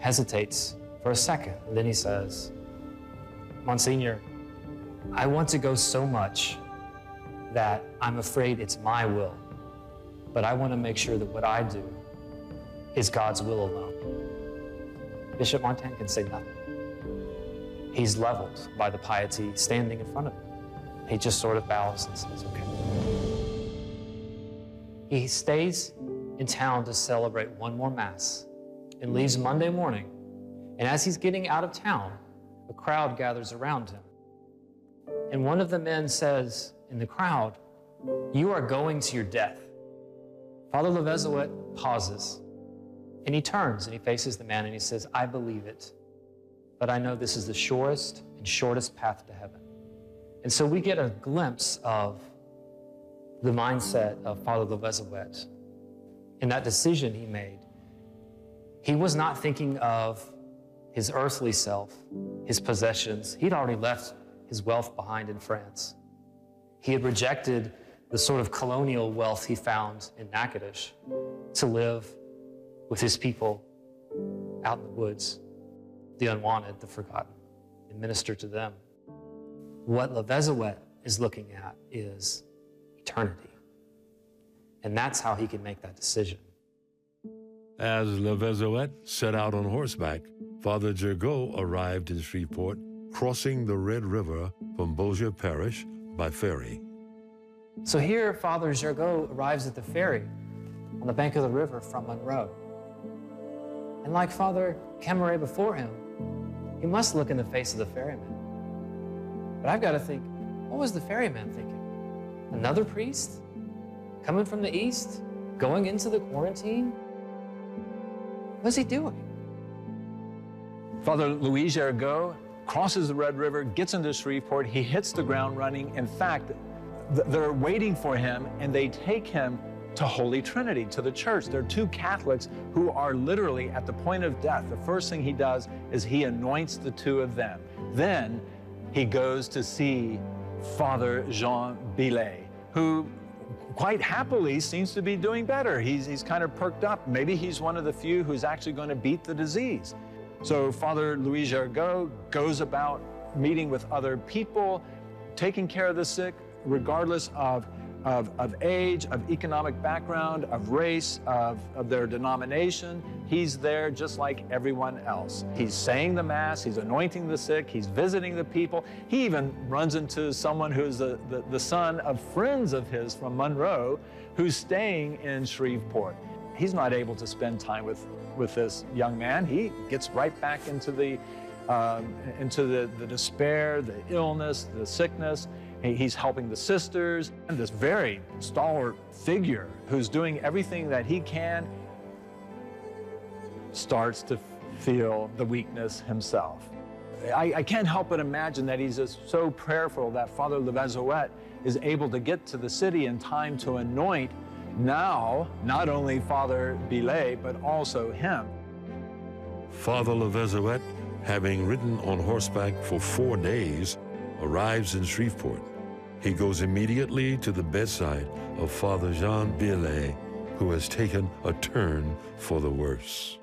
hesitates for a second, and then he says, Monsignor, I want to go so much that I'm afraid it's my will, but I want to make sure that what I do is God's will alone. Bishop Martin can say nothing. He's leveled by the piety standing in front of him. He just sort of bows and says, okay. He stays in town to celebrate one more Mass and leaves Monday morning. And as he's getting out of town, a crowd gathers around him. And one of the men says in the crowd, you are going to your death. Father Levezoet pauses, and he turns and he faces the man and he says, I believe it, but I know this is the surest and shortest path to heaven. And so we get a glimpse of the mindset of Father Levezoet. In that decision he made, he was not thinking of his earthly self, his possessions. He'd already left his wealth behind in France. He had rejected the sort of colonial wealth he found in Natchitoches to live with his people out in the woods, the unwanted, the forgotten, and minister to them. What Levezoet is looking at is eternity. And that's how he can make that decision. As Levezoet set out on horseback, Father Gergaud arrived in Shreveport, crossing the Red River from Bossier Parish by ferry. So here, Father Gergaud arrives at the ferry on the bank of the river from Monroe. And like Father Camaret before him, he must look in the face of the ferryman. But I've got to think, what was the ferryman thinking? Another priest coming from the east, going into the quarantine? What's he doing? Father Louis Gergaud crosses the Red River, gets into Shreveport. He hits the ground running. In fact, they're waiting for him, and they take him to Holy Trinity, to the church. There are two Catholics who are literally at the point of death. The first thing he does is he anoints the two of them. Then he goes to see Father Jean Billet, who quite happily seems to be doing better. He's kind of perked up. Maybe he's one of the few who's actually going to beat the disease. So Father Louis Gergaud goes about meeting with other people, taking care of the sick, regardless of age, of economic background, of race, of their denomination. He's there just like everyone else. He's saying the Mass, he's anointing the sick, he's visiting the people. He even runs into someone who's the son of friends of his from Monroe who's staying in Shreveport. He's not able to spend time with this young man. He gets right back into the despair, the illness, the sickness. He's helping the sisters, and this very stalwart figure who's doing everything that he can starts to feel the weakness himself. I can't help but imagine that he's just so prayerful that Father Levezoet is able to get to the city in time to anoint now not only Father Billet, but also him. Father Levezoet, having ridden on horseback for 4 days, arrives in Shreveport. He goes immediately to the bedside of Father Jean Billet, who has taken a turn for the worse.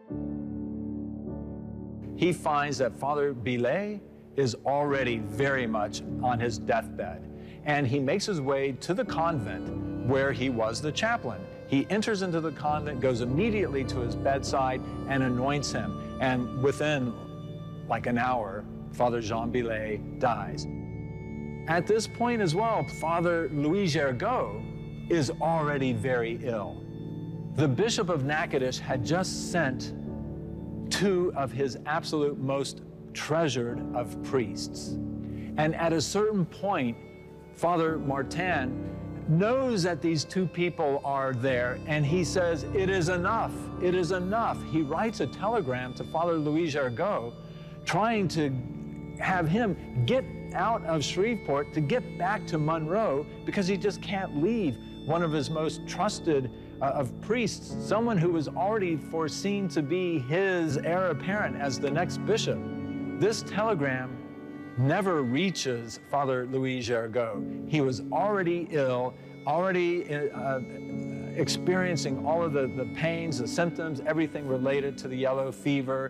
He finds that Father Billet is already very much on his deathbed, and he makes his way to the convent where he was the chaplain. He enters into the convent, goes immediately to his bedside, and anoints him. And within like an hour, Father Jean Billet dies. At this point as well, Father Louis Gergaud is already very ill. The Bishop of Natchitoches had just sent two of his absolute most treasured of priests. And at a certain point, Father Martin knows that these two people are there, and he says, it is enough, it is enough. He writes a telegram to Father Louis Gergaud, trying to have him get out of Shreveport to get back to Monroe, because he just can't leave one of his most trusted of priests, someone who was already foreseen to be his heir apparent as the next bishop. This telegram never reaches Father Louis Gergaud. He was already ill, already experiencing all of the pains, the symptoms, everything related to the yellow fever.